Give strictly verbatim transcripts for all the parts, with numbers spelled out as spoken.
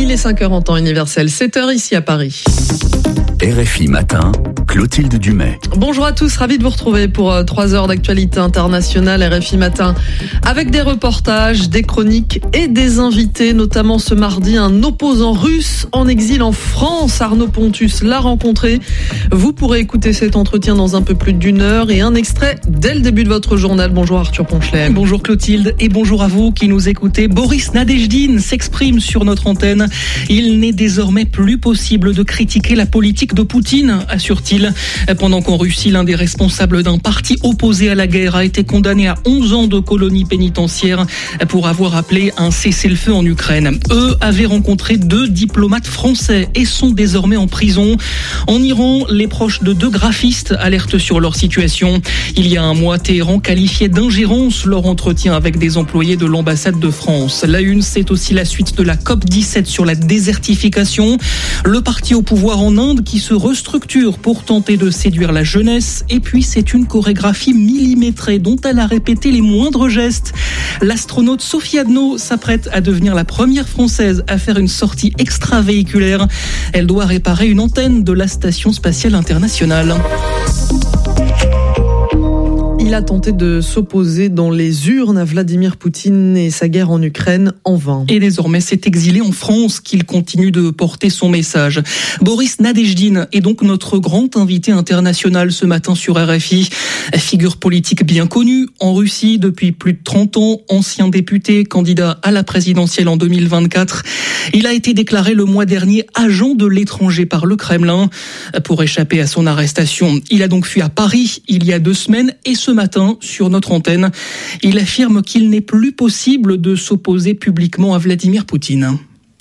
Il est cinq heures en temps universel, sept heures ici à Paris. R F I Matin, Clotilde Dumais. Bonjour à tous, ravi de vous retrouver pour trois heures d'actualité internationale R F I Matin. Avec des reportages, des chroniques et des invités, notamment ce mardi, un opposant russe en exil en France. Arnaud Pontus l'a rencontré. Vous pourrez écouter cet entretien dans un peu plus d'une heure et un extrait dès le début de votre journal. Bonjour Arthur Ponchelet. Bonjour Clotilde et bonjour à vous qui nous écoutez. Boris Nadejdine s'exprime sur notre antenne. Il n'est désormais plus possible de critiquer la politique de Poutine, assure-t-il. Pendant qu'en Russie, l'un des responsables d'un parti opposé à la guerre a été condamné à onze ans de colonie pénitentiaire pour avoir appelé un cessez-le-feu en Ukraine. Eux avaient rencontré deux diplomates français et sont désormais en prison. En Iran, les proches de deux graphistes alertent sur leur situation. Il y a un mois, Téhéran qualifiait d'ingérence leur entretien avec des employés de l'ambassade de France. La une, c'est aussi la suite de la C O P dix-sept sur la désertification. Le parti au pouvoir en Inde qui se restructure pour tenter de séduire la jeunesse. Et puis, c'est une chorégraphie millimétrée dont elle a répété les moindres gestes. L'astronaute Sophie Adno s'apprête à devenir la première Française à faire une sortie extravéhiculaire. Elle doit réparer une antenne de la Station spatiale internationale. Il a tenté de s'opposer dans les urnes à Vladimir Poutine et sa guerre en Ukraine en vain. Et désormais, c'est exilé en France qu'il continue de porter son message. Boris Nadejdine est donc notre grand invité international ce matin sur R F I. Figure politique bien connue en Russie depuis plus de trente ans, ancien député, candidat à la présidentielle en deux mille vingt-quatre. Il a été déclaré le mois dernier agent de l'étranger par le Kremlin. Pour échapper à son arrestation, il a donc fui à Paris il y a deux semaines et ce matin, sur notre antenne, il affirme qu'il n'est plus possible de s'opposer publiquement à Vladimir Poutine.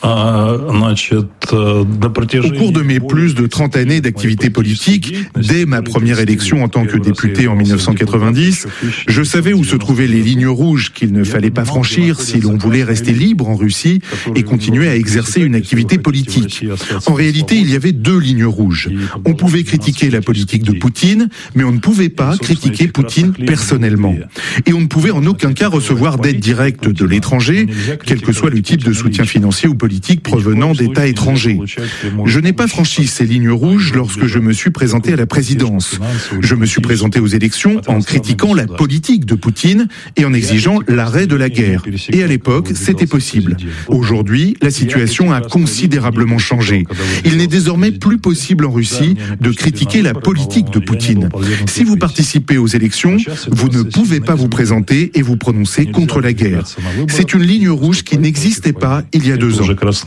Au cours de mes plus de trente années d'activité politique, dès ma première élection en tant que député en dix-neuf cent quatre-vingt-dix, je savais où se trouvaient les lignes rouges qu'il ne fallait pas franchir si l'on voulait rester libre en Russie et continuer à exercer une activité politique. En réalité, il y avait deux lignes rouges. On pouvait critiquer la politique de Poutine, mais on ne pouvait pas critiquer Poutine personnellement. Et on ne pouvait en aucun cas recevoir d'aide directe de l'étranger, quel que soit le type de soutien financier ou politique provenant d'États étrangers. Je n'ai pas franchi ces lignes rouges lorsque je me suis présenté à la présidence. Je me suis présenté aux élections en critiquant la politique de Poutine et en exigeant l'arrêt de la guerre. Et à l'époque, c'était possible. Aujourd'hui, la situation a considérablement changé. Il n'est désormais plus possible en Russie de critiquer la politique de Poutine. Si vous participez aux élections, vous ne pouvez pas vous présenter et vous prononcer contre la guerre. C'est une ligne rouge qui n'existait pas il y a deux ans.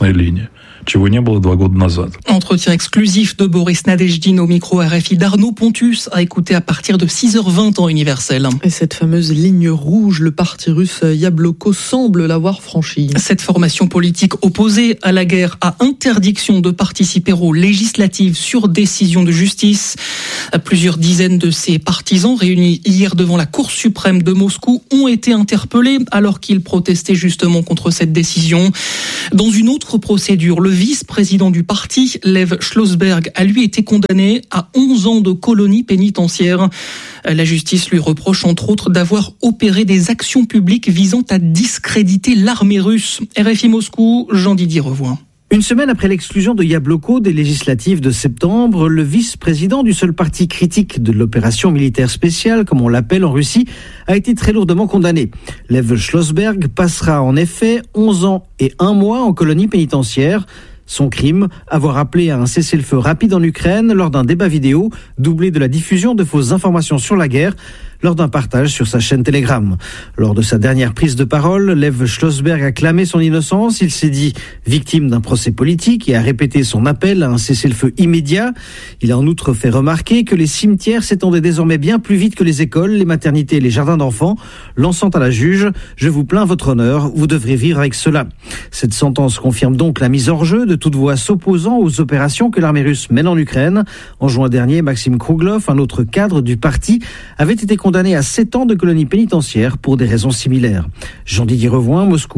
Entretien exclusif de Boris Nadejdine au micro R F I d'Arnaud Pontus à écouter à partir de six heures vingt en universel. Et cette fameuse ligne rouge, le parti russe Yabloko semble l'avoir franchie. Cette formation politique opposée à la guerre a interdiction de participer aux législatives sur décision de justice. Plusieurs dizaines de ses partisans réunis hier devant la Cour suprême de Moscou ont été interpellés alors qu'ils protestaient justement contre cette décision. Dans une autre procédure, le vice-président du parti, Lev Schlossberg, a lui été condamné à onze ans de colonie pénitentiaire. La justice lui reproche entre autres d'avoir opéré des actions publiques visant à discréditer l'armée russe. R F I Moscou, Jean-Didier Revoin. Une semaine après l'exclusion de Yabloko des législatives de septembre, le vice-président du seul parti critique de l'opération militaire spéciale, comme on l'appelle en Russie, a été très lourdement condamné. Lev Schlossberg passera en effet onze ans et un mois en colonie pénitentiaire. Son crime, avoir appelé à un cessez-le-feu rapide en Ukraine lors d'un débat vidéo, doublé de la diffusion de fausses informations sur la guerre, lors d'un partage sur sa chaîne Telegram. Lors de sa dernière prise de parole, Lev Schlossberg a clamé son innocence. Il s'est dit victime d'un procès politique et a répété son appel à un cessez-le-feu immédiat. Il a en outre fait remarquer que les cimetières s'étendaient désormais bien plus vite que les écoles, les maternités et les jardins d'enfants, lançant à la juge « Je vous plains votre honneur, vous devrez vivre avec cela ». Cette sentence confirme donc la mise hors jeu de toute voix s'opposant aux opérations que l'armée russe mène en Ukraine. En juin dernier, Maxime Krouglov, un autre cadre du parti, avait été condamné à sept ans de colonie pénitentiaire pour des raisons similaires. Jean-Didier Revoin, Moscou.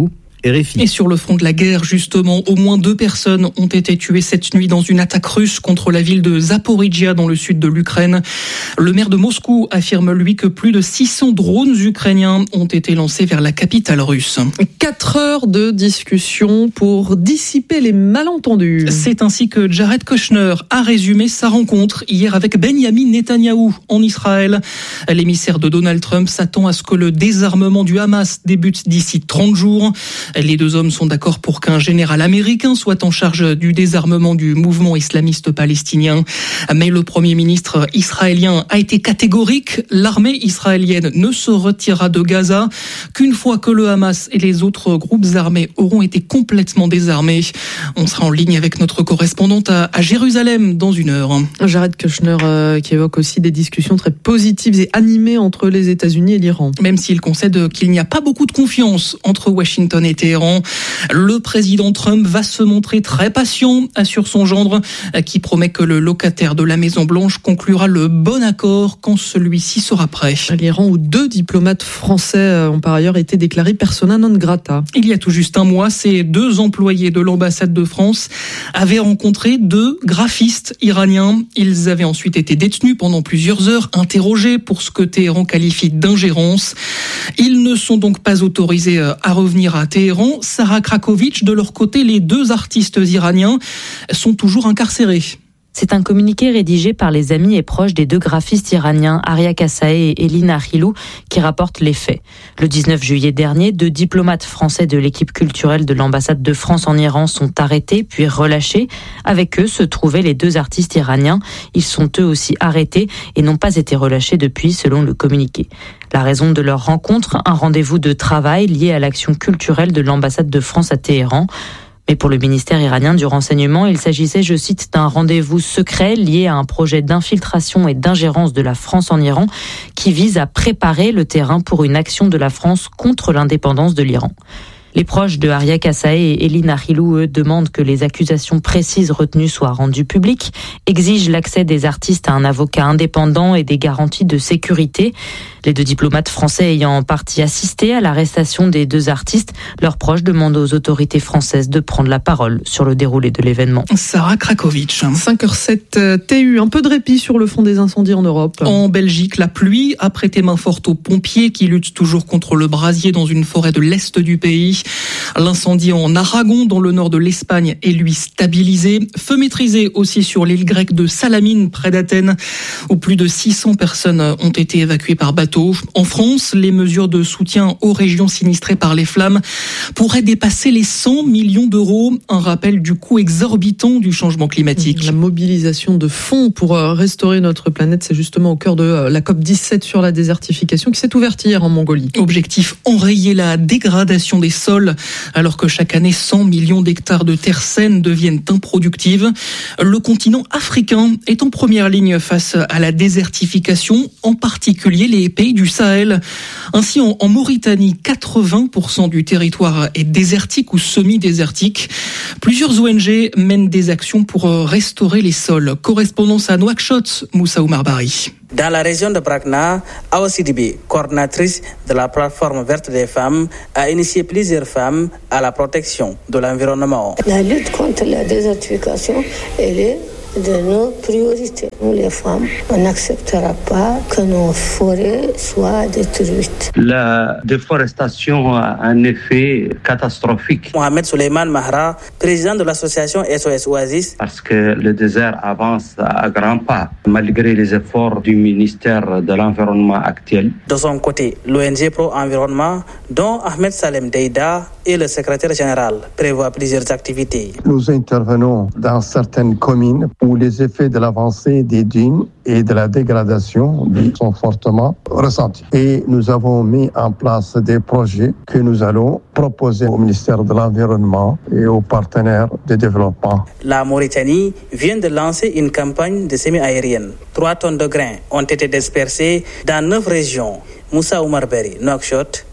R F I. Et sur le front de la guerre, justement, au moins deux personnes ont été tuées cette nuit dans une attaque russe contre la ville de Zaporijia dans le sud de l'Ukraine. Le maire de Moscou affirme, lui, que plus de six cents drones ukrainiens ont été lancés vers la capitale russe. Quatre heures de discussion pour dissiper les malentendus. C'est ainsi que Jared Kushner a résumé sa rencontre hier avec Benyamin Netanyahou en Israël. L'émissaire de Donald Trump s'attend à ce que le désarmement du Hamas débute d'ici trente jours. Les deux hommes sont d'accord pour qu'un général américain soit en charge du désarmement du mouvement islamiste palestinien. Mais le premier ministre israélien a été catégorique. L'armée israélienne ne se retirera de Gaza qu'une fois que le Hamas et les autres groupes armés auront été complètement désarmés. On sera en ligne avec notre correspondante à, à Jérusalem dans une heure. Jared Kushner euh, qui évoque aussi des discussions très positives et animées entre les États-Unis et l'Iran. Même s'il concède qu'il n'y a pas beaucoup de confiance entre Washington et Téhéran, le président Trump va se montrer très patient, assure son gendre, qui promet que le locataire de la Maison-Blanche conclura le bon accord quand celui-ci sera prêt. L'Iran, où deux diplomates français ont par ailleurs été déclarés persona non grata. Il y a tout juste un mois, ces deux employés de l'ambassade de France avaient rencontré deux graphistes iraniens. Ils avaient ensuite été détenus pendant plusieurs heures, interrogés pour ce que Téhéran qualifie d'ingérence. Ils ne sont donc pas autorisés à revenir à Téhéran. Sarah Krakowicz, de leur côté, les deux artistes iraniens sont toujours incarcérés. C'est un communiqué rédigé par les amis et proches des deux graphistes iraniens, Arya Kassaei et Elina Rilou, qui rapportent les faits. Le dix-neuf juillet dernier, deux diplomates français de l'équipe culturelle de l'ambassade de France en Iran sont arrêtés puis relâchés. Avec eux se trouvaient les deux artistes iraniens. Ils sont eux aussi arrêtés et n'ont pas été relâchés depuis, selon le communiqué. La raison de leur rencontre, un rendez-vous de travail lié à l'action culturelle de l'ambassade de France à Téhéran. Mais pour le ministère iranien du renseignement, il s'agissait, je cite, d'un rendez-vous secret lié à un projet d'infiltration et d'ingérence de la France en Iran qui vise à préparer le terrain pour une action de la France contre l'indépendance de l'Iran. Les proches de Arya Kassaei et Elina Rilou, eux, demandent que les accusations précises retenues soient rendues publiques, exigent l'accès des artistes à un avocat indépendant et des garanties de sécurité. Les deux diplomates français ayant en partie assisté à l'arrestation des deux artistes, leurs proches demandent aux autorités françaises de prendre la parole sur le déroulé de l'événement. Sarah Krakowicz. cinq heures sept T U, un peu de répit sur le fond des incendies en Europe. En Belgique, la pluie a prêté main forte aux pompiers qui luttent toujours contre le brasier dans une forêt de l'est du pays. L'incendie en Aragon, dans le nord de l'Espagne, est lui stabilisé. Feu maîtrisé aussi sur l'île grecque de Salamine, près d'Athènes, où plus de six cents personnes ont été évacuées par bateau. En France, les mesures de soutien aux régions sinistrées par les flammes pourraient dépasser les cent millions d'euros. Un rappel du coût exorbitant du changement climatique. La mobilisation de fonds pour restaurer notre planète, c'est justement au cœur de la COP dix-sept sur la désertification qui s'est ouverte hier en Mongolie. Objectif, enrayer la dégradation des sols, alors que chaque année, cent millions d'hectares de terres saines deviennent improductives. Le continent africain est en première ligne face à la désertification, en particulier les pays du Sahel. Ainsi, en, en Mauritanie, quatre-vingts pour cent du territoire est désertique ou semi-désertique. Plusieurs O N G mènent des actions pour restaurer les sols. Correspondance à Nouakchott, Moussa Oumar Bari. Dans la région de Brakna, Awa Sidibé, coordinatrice de la plateforme verte des femmes, a initié plusieurs femmes à la protection de l'environnement. La lutte contre la désertification, elle est de nos priorités. Nous, les femmes, on n'acceptera pas que nos forêts soient détruites. La déforestation a un effet catastrophique. Mohamed Souleymane Mahra, président de l'association S O S Oasis. Parce que le désert avance à grands pas, malgré les efforts du ministère de l'Environnement actuel. De son côté, l'O N G Pro Environnement, dont Ahmed Salem Deida est le secrétaire général, prévoit plusieurs activités. Nous intervenons dans certaines communes où les effets de l'avancée des dunes et de la dégradation sont fortement ressentis. Et nous avons mis en place des projets que nous allons proposer au ministère de l'Environnement et aux partenaires de développement. La Mauritanie vient de lancer une campagne de semis aériennes. Trois tonnes de grains ont été dispersées dans neuf régions. Moussa Oumar Bari, Nouakchott,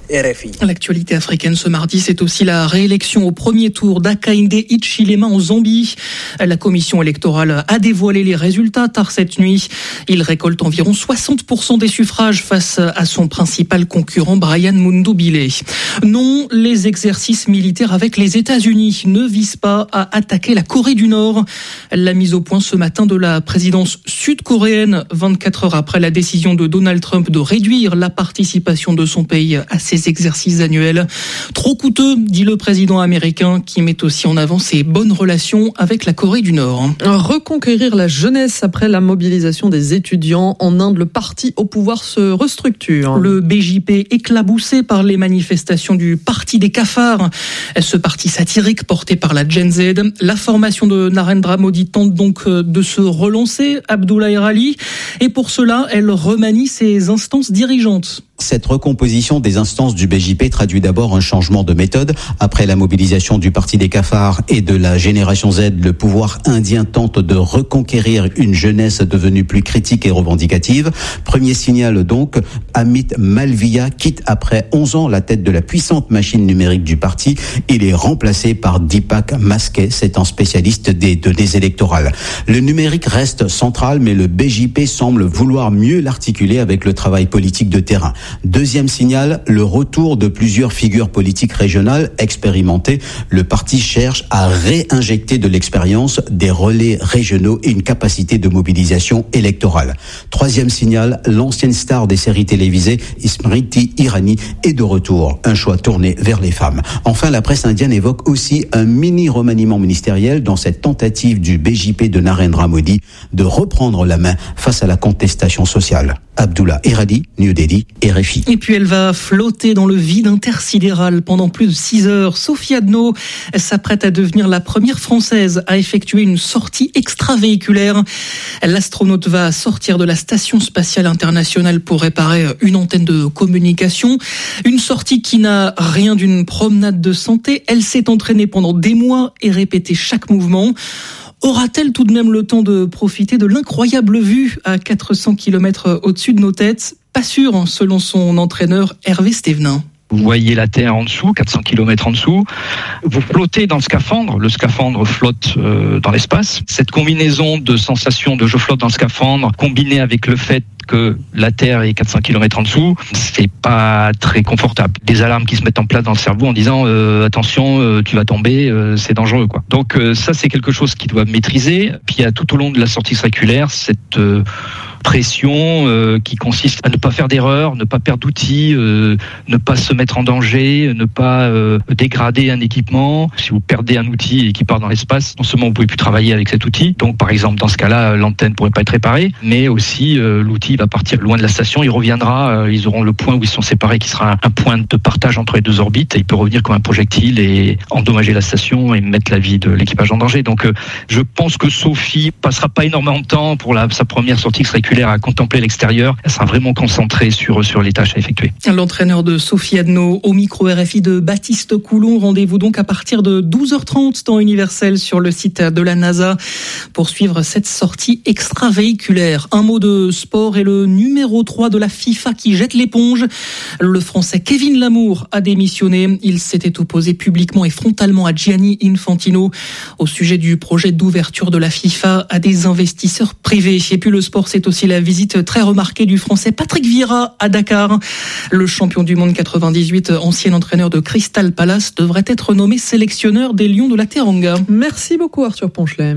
R F I. L'actualité africaine ce mardi, c'est aussi la réélection au premier tour d'Hakainde Hichilema en Zambie. La commission électorale a dévoilé les résultats tard cette nuit. Il récolte environ soixante pour cent des suffrages face à son principal concurrent Brian Mundubile. Non, les exercices militaires avec les États-Unis ne visent pas à attaquer la Corée du Nord. La mise au point ce matin de la présidence sud-coréenne, vingt-quatre heures après la décision de Donald Trump de réduire la participation de son pays à ces exercices annuels. Trop coûteux, dit le président américain, qui met aussi en avant ses bonnes relations avec la Corée du Nord. Reconquérir la jeunesse après la mobilisation des étudiants. En Inde, le parti au pouvoir se restructure. Le B J P éclaboussé par les manifestations du Parti des cafards. Ce parti satirique porté par la Gen Z. La formation de Narendra Modi tente donc de se relancer, Abdullah Erali. Et pour cela, elle remanie ses instances dirigeantes. Cette recomposition des instances du B J P traduit d'abord un changement de méthode. Après la mobilisation du Parti des cafards et de la Génération Z, le pouvoir indien tente de reconquérir une jeunesse devenue plus critique et revendicative. Premier signal donc, Amit Malviya quitte après onze ans la tête de la puissante machine numérique du parti. Il est remplacé par Deepak Maskey, c'est un spécialiste des données électorales. Le numérique reste central, mais le B J P semble vouloir mieux l'articuler avec le travail politique de terrain. Deuxième signal, le retour de plusieurs figures politiques régionales expérimentées. Le parti cherche à réinjecter de l'expérience, des relais régionaux et une capacité de mobilisation électorale. Troisième signal, l'ancienne star des séries télévisées, Smriti Irani, est de retour. Un choix tourné vers les femmes. Enfin, la presse indienne évoque aussi un mini-remaniement ministériel dans cette tentative du B J P de Narendra Modi de reprendre la main face à la contestation sociale. Abdullah Erali, New Delhi, R F I. Et puis elle va flotter dans le vide intersidéral pendant plus de six heures. Sophie Adno s'apprête à devenir la première Française à effectuer une sortie extravéhiculaire. L'astronaute va sortir de la Station spatiale internationale pour réparer une antenne de communication. Une sortie qui n'a rien d'une promenade de santé. Elle s'est entraînée pendant des mois et répété chaque mouvement. Aura-t-elle tout de même le temps de profiter de l'incroyable vue à quatre cents kilomètres au-dessus de nos têtes ? Pas sûr, selon son entraîneur Hervé Stévenin. Vous voyez la Terre en dessous, quatre cents kilomètres en dessous. Vous flottez dans le scaphandre. Le scaphandre flotte euh, dans l'espace. Cette combinaison de sensations de je flotte dans le scaphandre, combinée avec le fait que la Terre est quatre cents kilomètres en dessous, c'est pas très confortable. Des alarmes qui se mettent en place dans le cerveau en disant euh, attention, euh, tu vas tomber, euh, c'est dangereux, quoi. Donc euh, ça, c'est quelque chose qu'il doit maîtriser. Puis il y a tout au long de la sortie circulaire cette euh, pression euh, qui consiste à ne pas faire d'erreur, ne pas perdre d'outils, euh, ne pas se mettre en danger, ne pas euh, dégrader un équipement. Si vous perdez un outil qui part dans l'espace, non seulement vous pouvez plus travailler avec cet outil, donc par exemple dans ce cas-là, l'antenne pourrait pas être réparée, mais aussi euh, l'outil va partir loin de la station, il reviendra, euh, ils auront le point où ils sont séparés qui sera un, un point de partage entre les deux orbites et il peut revenir comme un projectile et endommager la station et mettre la vie de l'équipage en danger. Donc euh, je pense que Sophie passera pas énormément de temps pour la, sa première sortie extravéhiculaire à contempler l'extérieur. Elle sera vraiment concentrée sur, sur les tâches à effectuer. L'entraîneur de Sophie Adno au micro R F I de Baptiste Coulon. Rendez-vous donc à partir de douze heures trente temps universel sur le site de la NASA pour suivre cette sortie extravéhiculaire. Un mot de sport et le numéro trois de la FIFA qui jette l'éponge. Le Français Kevin Lamour a démissionné. Il s'était opposé publiquement et frontalement à Gianni Infantino au sujet du projet d'ouverture de la FIFA à des investisseurs privés. Et puis le sport, c'est aussi la visite très remarquée du Français Patrick Vieira à Dakar. Le champion du monde quatre-vingt-dix-huit, ancien entraîneur de Crystal Palace, devrait être nommé sélectionneur des Lions de la Teranga. Merci beaucoup Arthur Ponchelet.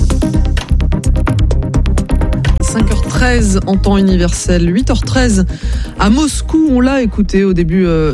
cinq heures treize en temps universel, huit heures treize à Moscou. On l'a écouté au début